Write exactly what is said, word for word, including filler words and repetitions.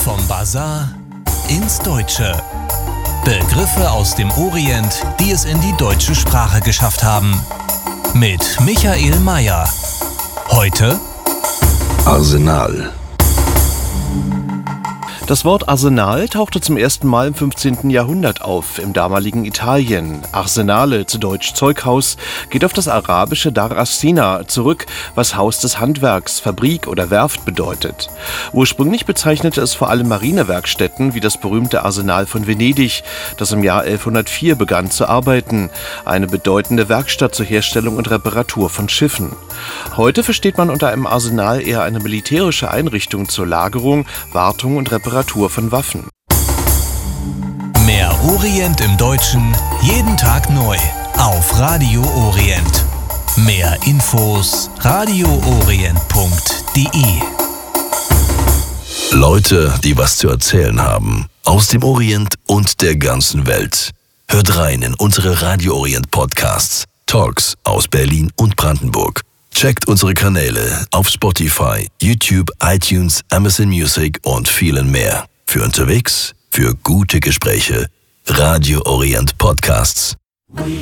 Vom Basar ins Deutsche. Begriffe aus dem Orient, die es in die deutsche Sprache geschafft haben. Mit Michael Mayer. Heute Arsenal. Das Wort Arsenal tauchte zum ersten Mal im fünfzehnten Jahrhundert auf, im damaligen Italien. Arsenale, zu Deutsch Zeughaus, geht auf das arabische Dar as-Sina zurück, was Haus des Handwerks, Fabrik oder Werft bedeutet. Ursprünglich bezeichnete es vor allem Marinewerkstätten wie das berühmte Arsenal von Venedig, das im Jahr elfhundertvier begann zu arbeiten, eine bedeutende Werkstatt zur Herstellung und Reparatur von Schiffen. Heute versteht man unter einem Arsenal eher eine militärische Einrichtung zur Lagerung, Wartung und Reparatur von Waffen. Mehr Orient im Deutschen, jeden Tag neu auf Radio Orient. Mehr Infos radio orient punkt de. Leute, die was zu erzählen haben, aus dem Orient und der ganzen Welt. Hört rein in unsere Radio Orient Podcasts, Talks aus Berlin und Brandenburg. Checkt unsere Kanäle auf Spotify, YouTube, iTunes, Amazon Music und vielen mehr. Für unterwegs, für gute Gespräche. Radio Orient Podcasts.